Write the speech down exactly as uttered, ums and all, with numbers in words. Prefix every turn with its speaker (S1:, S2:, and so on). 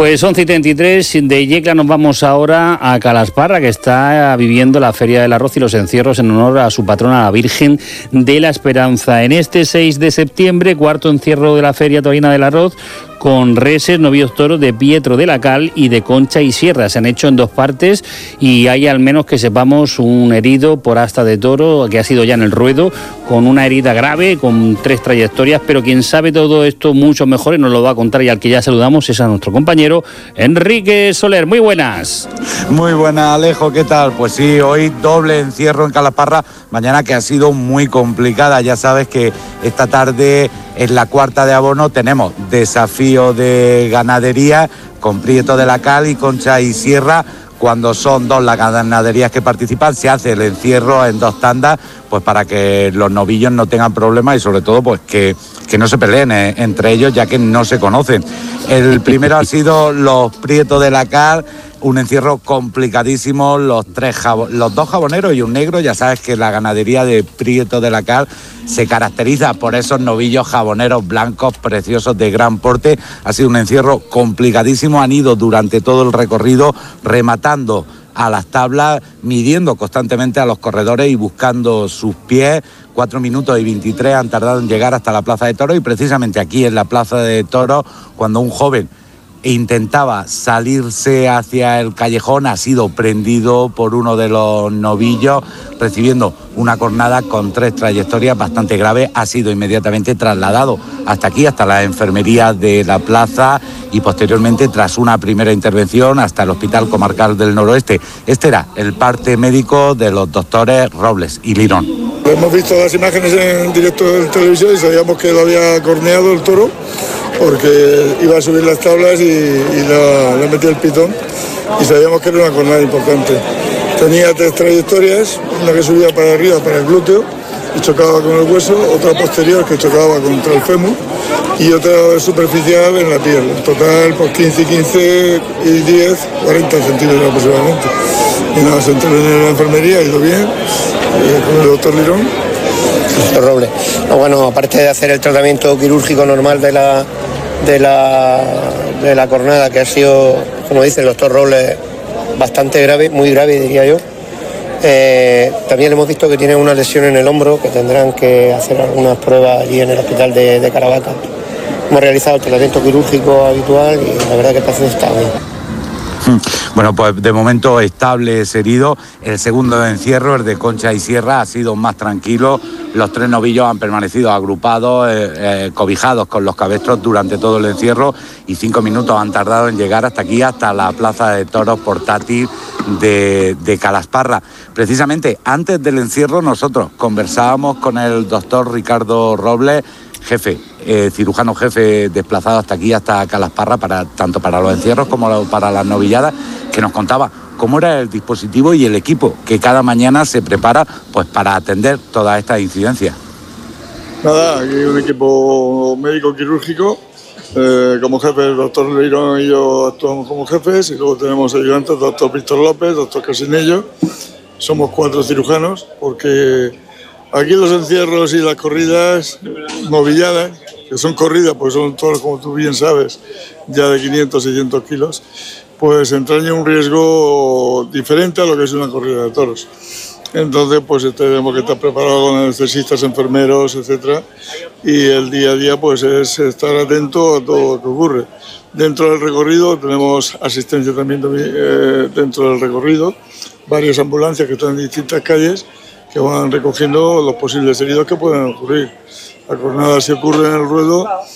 S1: Pues once y treinta y tres, de Yecla nos vamos ahora a Calasparra, que está viviendo la Feria del Arroz y los encierros en honor a su patrona, la Virgen de la Esperanza. En este seis de septiembre, cuarto encierro de la Feria Taurina del Arroz, con reses, novillos toros de Pietro de la Cal y de Concha y Sierra. Se han hecho en dos partes y hay, al menos que sepamos, un herido por asta de toro que ha sido ya en el ruedo, con una herida grave, con tres trayectorias, pero quien sabe todo esto mucho mejor y nos lo va a contar, y al que ya saludamos es a nuestro compañero Enrique Soler. Muy buenas.
S2: Muy buenas, Alejo, ¿qué tal? Pues sí, hoy doble encierro en Calasparra, mañana que ha sido muy complicada. Ya sabes que esta tarde, en la cuarta de abono, tenemos desafío de ganadería con Prieto de la Cal y Concha y Sierra. Cuando son dos las ganaderías que participan, se hace el encierro en dos tandas, pues para que los novillos no tengan problemas y sobre todo pues que, que no se peleen eh, entre ellos, ya que no se conocen. El primero ha sido los Prieto de la Cal, un encierro complicadísimo, los tres jabo- los dos jaboneros y un negro. Ya sabes que la ganadería de Prieto de la Cal se caracteriza por esos novillos jaboneros blancos preciosos de gran porte. Ha sido un encierro complicadísimo, han ido durante todo el recorrido rematando a las tablas, midiendo constantemente a los corredores y buscando sus pies. Cuatro minutos y veintitrés han tardado en llegar hasta la Plaza de Toros, y precisamente aquí en la Plaza de Toros, cuando un joven intentaba salirse hacia el callejón, ha sido prendido por uno de los novillos, recibiendo una cornada con tres trayectorias bastante graves. Ha sido inmediatamente trasladado hasta aquí, hasta la enfermería de la plaza, y posteriormente, tras una primera intervención, hasta el Hospital Comarcal del Noroeste. Este era el parte médico de los doctores Robles y Lirón.
S3: Hemos visto las imágenes en directo en televisión y sabíamos que lo había corneado el toro, porque iba a subir las tablas y, y la, le metía el pitón, y sabíamos que era una cornada importante. Tenía tres trayectorias, una que subía para arriba, para el glúteo, y chocaba con el hueso, otra posterior que chocaba contra el fémur, y otra superficial en la piel. En total, pues quince, quince y diez, cuarenta centímetros aproximadamente. Y nada, se intervino en la enfermería, ha ido bien, eh, con el doctor Lirón.
S4: Doctor Robles. No, bueno, aparte de hacer el tratamiento quirúrgico normal de la, de la, de la cornada, que ha sido, como dice el doctor Robles, bastante grave, muy grave diría yo, eh, también hemos visto que tiene una lesión en el hombro, que tendrán que hacer algunas pruebas allí en el hospital de, de Caravaca. Hemos realizado el tratamiento quirúrgico habitual y la verdad que el paciente está bien.
S2: Bueno, pues de momento estable ese herido. El segundo encierro, el de Concha y Sierra, ha sido más tranquilo. Los tres novillos han permanecido agrupados, eh, eh, cobijados con los cabestros durante todo el encierro, y cinco minutos han tardado en llegar hasta aquí, hasta la Plaza de Toros portátil de, de Calasparra. Precisamente antes del encierro nosotros conversábamos con el doctor Ricardo Robles, jefe, eh, cirujano jefe desplazado hasta aquí, hasta Calasparra, para, tanto para los encierros como para las novilladas, que nos contaba cómo era el dispositivo y el equipo que cada mañana se prepara pues para atender todas estas incidencias.
S3: Nada, aquí hay un equipo médico quirúrgico, eh, como jefe el doctor Leirón y yo actuamos como jefes, y luego tenemos ayudantes, doctor Víctor López, doctor Casinello. Somos cuatro cirujanos, porque aquí los encierros y las corridas novilladas, que son corridas, pues son todos, como tú bien sabes, ya de quinientos, seiscientos kilos, pues entraña un riesgo diferente a lo que es una corrida de toros. Entonces, pues tenemos que estar preparados con anestesistas, enfermeros, etcétera, y el día a día pues es estar atento a todo lo que ocurre. Dentro del recorrido tenemos asistencia también eh, dentro del recorrido, varias ambulancias que están en distintas calles, que van recogiendo los posibles heridos que pueden ocurrir. La cornada, si ocurre en el ruedo,